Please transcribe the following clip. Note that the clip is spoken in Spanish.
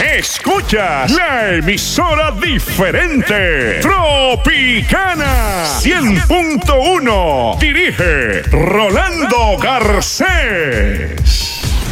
Escuchas la emisora diferente. Tropicana 100.1. Dirige Rolando Garcés.